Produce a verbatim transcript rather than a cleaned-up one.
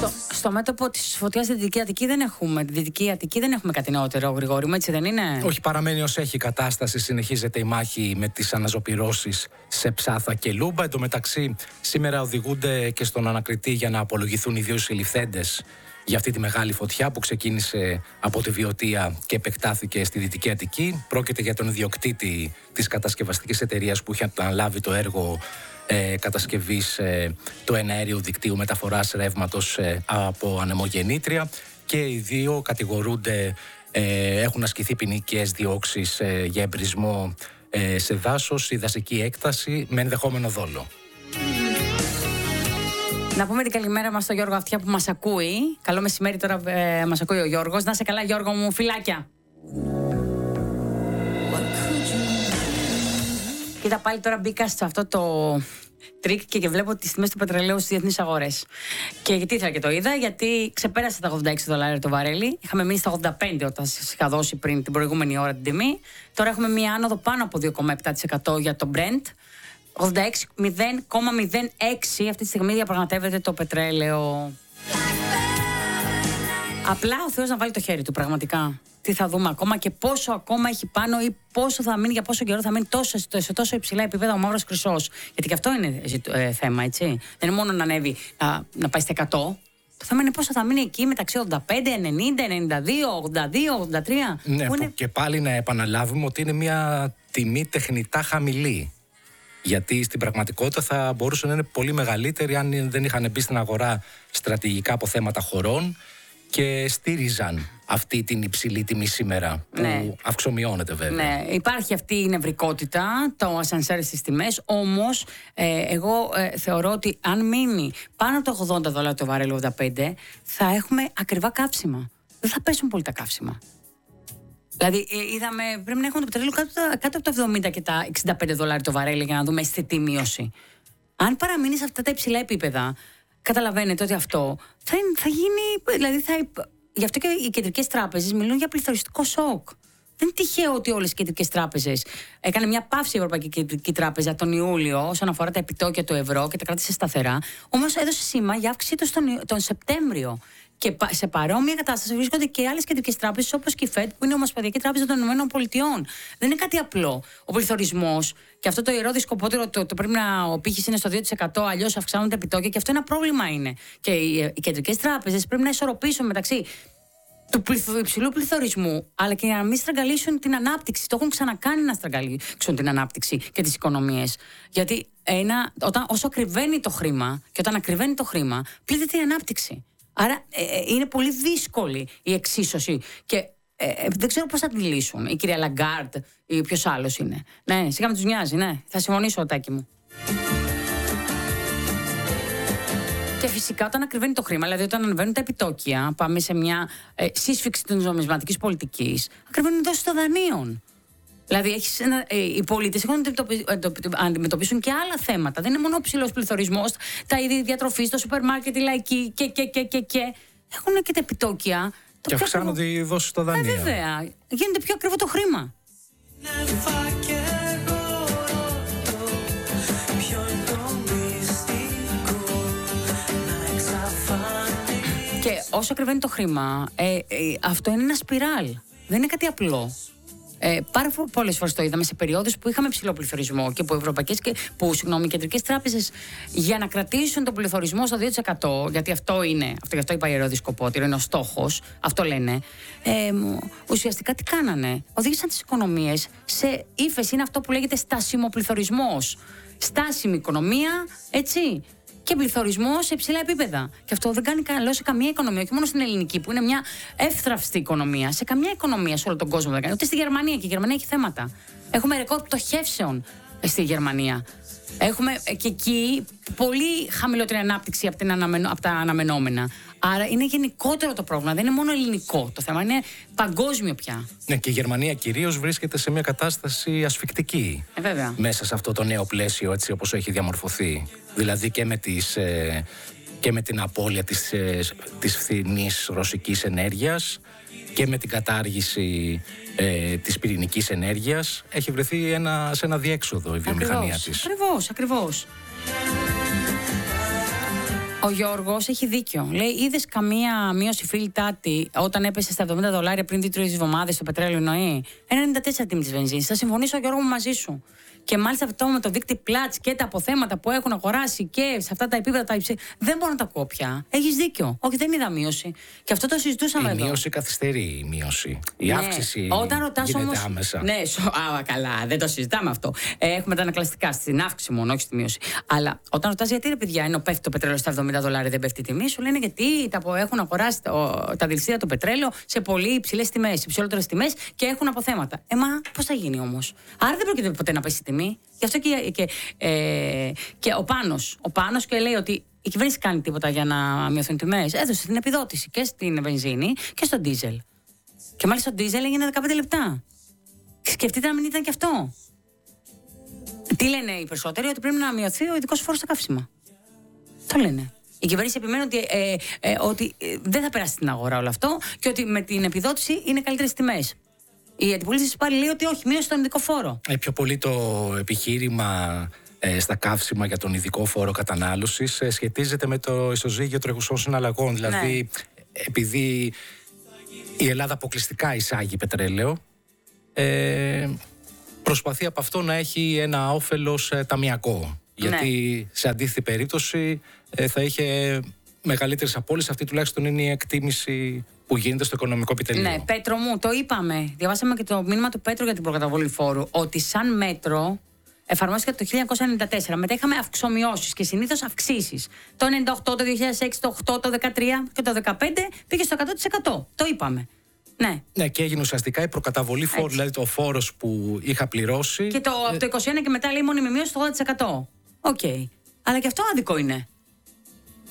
Στο, στο μέτωπο της φωτιάς στη Δυτική Αττική δεν έχουμε. Τη Δυτική Αττική δεν έχουμε κάτι νεότερο, Γρηγόρη μου, έτσι δεν είναι? Όχι, παραμένει ως έχει η κατάσταση. Συνεχίζεται η μάχη με τις αναζωπυρώσεις σε Ψάθα και Λούμπα. Εν τω μεταξύ, σήμερα οδηγούνται και στον ανακριτή για να απολογηθούν οι δύο συλληφθέντες για αυτή τη μεγάλη φωτιά που ξεκίνησε από τη Βιωτία και επεκτάθηκε στη Δυτική Αττική. Πρόκειται για τον ιδιοκτήτη της κατασκευαστικής εταιρείας που είχε αναλάβει το έργο ε, κατασκευής ε, του εναέριου δικτύου μεταφοράς ρεύματος ε, από ανεμογεννήτρια, και οι δύο κατηγορούνται, ε, έχουν ασκηθεί ποινικές διώξεις ε, για εμπρισμό ε, σε δάσος ή δασική έκταση με ενδεχόμενο δόλο. Να πούμε την καλημέρα μας στον Γιώργο Αυτιά που μας ακούει. Καλό μεσημέρι, τώρα ε, μας ακούει ο Γιώργος. Να είσαι καλά, Γιώργο μου, φιλάκια. Κοίτα, πάλι τώρα μπήκα σε αυτό το τρίκ και, και βλέπω τις τιμές του πετρελαίου στις διεθνείς αγορές. Και γιατί ήθελα και το είδα, γιατί ξεπέρασε τα ογδόντα έξι δολάρια το βαρέλι. Είχαμε μείνει στα ογδόντα πέντε όταν σας είχα δώσει πριν την προηγούμενη ώρα την τιμή. Τώρα έχουμε μία άνοδο πάνω από δύο κόμμα επτά τοις εκατό για το Brent. ογδόντα έξι κόμμα μηδέν έξι αυτή τη στιγμή διαπραγματεύεται το πετρέλαιο. Απλά ο Θεός να βάλει το χέρι του, πραγματικά. Τι θα δούμε ακόμα και πόσο ακόμα έχει πάνω ή πόσο θα μείνει, για πόσο καιρό θα μείνει τόσο, σε τόσο υψηλά επίπεδα ο μαύρος χρυσός. Γιατί και αυτό είναι ε, θέμα, έτσι. Δεν είναι μόνο να ανέβει, να, να πάει στα εκατό. Το θέμα είναι πόσο θα μείνει εκεί μεταξύ ογδόντα πέντε, ενενήντα, ενενήντα δύο, ογδόντα δύο, ογδόντα τρία. Ναι, είναι... και πάλι να επαναλάβουμε ότι είναι μια τιμή τεχνητά χαμηλή. Γιατί στην πραγματικότητα θα μπορούσε να είναι πολύ μεγαλύτερη αν δεν είχαν μπει στην αγορά στρατηγικά αποθέματα χωρών και στήριζαν αυτή την υψηλή τιμή σήμερα, που ναι. αυξομειώνεται βέβαια. Ναι, υπάρχει αυτή η νευρικότητα, το ασανσέρ στις τιμές, όμως ε, εγώ ε, θεωρώ ότι αν μείνει πάνω από το ογδόντα δολάρια το βαρέλι, ογδόντα πέντε, θα έχουμε ακριβά καύσιμα. Δεν θα πέσουν πολύ τα καύσιμα. Δηλαδή, είδαμε, πρέπει να έχουμε το πετρέλαιο κάτω, κάτω από τα εβδομήντα και τα εξήντα πέντε δολάρια το βαρέλι για να δούμε αισθητή μείωση. Αν παραμείνει σε αυτά τα υψηλά επίπεδα, καταλαβαίνετε ότι αυτό θα, θα γίνει. Δηλαδή, θα, γι' αυτό και οι κεντρικές τράπεζες μιλούν για πληθωριστικό σοκ. Δεν είναι τυχαίο ότι όλες οι κεντρικές τράπεζες. Έκανε μια παύση η Ευρωπαϊκή Κεντρική Τράπεζα τον Ιούλιο όσον αφορά τα επιτόκια του ευρώ και τα κράτησε σταθερά. Όμως έδωσε σήμα για αύξησή του τον, τον Σεπτέμβριο. Και σε παρόμοια κατάσταση βρίσκονται και άλλες κεντρικές τράπεζες όπως και η Fed, που είναι η Ομοσπονδιακή Τράπεζα των Ηνωμένων Πολιτειών. Δεν είναι κάτι απλό. Ο πληθωρισμός και αυτό το ιερό δισκοπότηρο, το, το πρέπει να ο πύχης είναι στο δύο τοις εκατό, αλλιώς αυξάνονται τα επιτόκια, και αυτό ένα πρόβλημα είναι. Και οι, οι κεντρικές τράπεζες πρέπει να ισορροπήσουν μεταξύ του πληθω, υψηλού πληθωρισμού, αλλά και για να μην στραγγαλίσουν την ανάπτυξη. Το έχουν ξανακάνει να στραγγαλίσουν την ανάπτυξη και τις οικονομίες. Γιατί ένα, όταν, όσο ακριβένει το χρήμα, και όταν ακριβένει το χρήμα, πλήττεται η ανάπτυξη. Άρα ε, ε, είναι πολύ δύσκολη η εξίσωση και ε, ε, δεν ξέρω πώς θα τη λύσουν. Η κυρία Λαγκάρντ ή ποιος άλλος είναι. Ναι, σιγά με τους νοιάζει, ναι. Θα συμφωνήσω, Τάκη μου. Και φυσικά όταν ακριβένει το χρήμα, δηλαδή όταν ανεβαίνουν τα επιτόκια, πάμε σε μια ε, σύσφυξη της νομισματικής πολιτικής, ακριβένουν οι δόσεις των δανείων. Δηλαδή, έχεις ένα, ε, οι πολίτες έχουν να αντιμετωπίσουν και άλλα θέματα. Δεν είναι μόνο ο ψηλός πληθωρισμός, τα είδη διατροφής, το σούπερ μάρκετ, η λαϊκή και, και, και, και, και. Έχουν και τα επιτόκια. Και αυξάνονται οι δόσεις στο δανείο. Ε, βέβαια. Γίνεται πιο ακριβό το χρήμα. Και όσο ακριβένει το χρήμα, ε, ε, αυτό είναι ένα σπιράλ. Δεν είναι κάτι απλό. Ε, πάρα πολλές φορές το είδαμε σε περιόδους που είχαμε ψηλό πληθωρισμό και που, ευρωπαϊκές και, που συγγνώμη, κεντρικές τράπεζες για να κρατήσουν τον πληθωρισμό στο δύο τοις εκατό, γιατί αυτό είναι, αυτό, γι' αυτό είπα ιερόδισκοπότηρο, είναι ο στόχος, αυτό λένε, ε, ουσιαστικά τι κάνανε? Οδήγησαν τις οικονομίες σε ύφεση, είναι αυτό που λέγεται στάσιμο πληθωρισμός. Στάσιμη οικονομία, έτσι. Και πληθωρισμό σε υψηλά επίπεδα. Και αυτό δεν κάνει καλό σε καμία οικονομία, όχι μόνο στην ελληνική, που είναι μια εύθραυστη οικονομία. Σε καμία οικονομία σε όλο τον κόσμο δεν κάνει. Ούτε στη Γερμανία, και η Γερμανία έχει θέματα. Έχουμε ρεκόρ πτωχεύσεων στη Γερμανία. Έχουμε και εκεί πολύ χαμηλότερη ανάπτυξη από, την αναμενο, από τα αναμενόμενα. Άρα είναι γενικότερο το πρόβλημα, δεν είναι μόνο ελληνικό. Το θέμα είναι παγκόσμιο πια. Ναι, και η Γερμανία κυρίως βρίσκεται σε μια κατάσταση ασφικτική. Ε, βέβαια. Μέσα σε αυτό το νέο πλαίσιο, έτσι όπως έχει διαμορφωθεί. Δηλαδή και με, τις, ε, και με την απώλεια της, ε, της φθηνής ρωσικής ενέργειας και με την κατάργηση ε, της πυρηνικής ενέργειας, έχει βρεθεί ένα, σε ένα διέξοδο η βιομηχανία της. Ακριβώς, ακριβώς. Ο Γιώργος έχει δίκιο. Λέει, είδες καμία μείωση, φίλη Τάτη, όταν έπεσε στα εβδομήντα δολάρια πριν δύο-τρεις εβδομάδες το πετρέλαιο, εννοεί? ενενήντα τέσσερα τιμή της βενζίνης. Θα συμφωνήσω, Γιώργο μου, μαζί σου. Και μάλιστα αυτό με το δίκτυο Πλάτς και τα αποθέματα που έχουν αγοράσει και σε αυτά τα επίπεδα τα υψηλά. Δεν μπορώ να τα ακούω πια. Έχεις δίκιο. Όχι, δεν είδα μείωση. Και αυτό το συζητούσαμε η εδώ. Η μείωση καθυστερεί η μείωση. Η ναι. αύξηση Όταν ρωτάς γίνεται όμως, άμεσα. Ναι, σο... α, καλά, δεν το συζητάμε αυτό. Ε, έχουμε τα ανακλαστικά στην αύξηση μόνο, όχι στη μείωση. Αλλά όταν ρωτάς γιατί, ρε παιδιά, ενώ πέφτει το πετρέλαιο στα εβδομήντα δολάρια, δεν πέφτει η τιμή, σου λένε γιατί τα έχουν αγοράσει τα, τα δηληστήρια το πετρέλαιο σε πολύ υψηλές τιμές, υψηλότερες τιμές και έχουν αποθέματα. Ε, μα πώς θα γίνει όμως? Άρα δεν πρόκειται ποτέ να πέσει η τιμή. Γι' αυτό και, και, ε, και ο Πάνος, ο Πάνος και λέει ότι η κυβέρνηση κάνει τίποτα για να μειωθούν τιμές. Έδωσε την επιδότηση και στην βενζίνη και στο ντίζελ. Και μάλιστα το ντίζελ έγινε δεκαπέντε λεπτά. Σκεφτείτε να μην ήταν και αυτό. Τι λένε οι περισσότεροι? Ότι πρέπει να μειωθεί ο ειδικός φόρος στα καύσιμα. Το λένε. Η κυβέρνηση επιμένει ότι, ε, ε, ότι ε, δεν θα περάσει στην αγορά όλο αυτό και ότι με την επιδότηση είναι καλύτερες τιμές. Η αντιπολίτευση πάλι λέει ότι όχι, μείωσε τον ειδικό φόρο. Ε, πιο πολύ το επιχείρημα ε, στα καύσιμα για τον ειδικό φόρο κατανάλωσης ε, σχετίζεται με το ισοζύγιο τρεχουσών συναλλαγών. Δηλαδή, ναι. επειδή η Ελλάδα αποκλειστικά εισάγει πετρέλαιο, ε, προσπαθεί από αυτό να έχει ένα όφελος ε, ταμιακό. Γιατί ναι. σε αντίθετη περίπτωση ε, θα είχε μεγαλύτερες απώλειες. Αυτή τουλάχιστον είναι η εκτίμηση που γίνεται στο οικονομικό επιτελείο. Ναι, Πέτρο μου, το είπαμε. Διαβάσαμε και το μήνυμα του Πέτρου για την προκαταβολή φόρου. Ότι σαν μέτρο εφαρμόστηκε το χίλια εννιακόσια ενενήντα τέσσερα. Μετά είχαμε αυξομοιώσεις και συνήθως αυξήσεις. Το ενενήντα οκτώ, το δύο χιλιάδες έξι, το οκτώ, το δεκατρία και το δεκαπέντε πήγε στο εκατό τοις εκατό. Το είπαμε. Ναι. Ναι, και έγινε ουσιαστικά η προκαταβολή φόρου, δηλαδή το φόρος που είχα πληρώσει. Και το, από το είκοσι ένα και μετά λέει μόνιμη μείωση στο ογδόντα τοις εκατό. Οκ. Okay. Αλλά και αυτό άδικο είναι.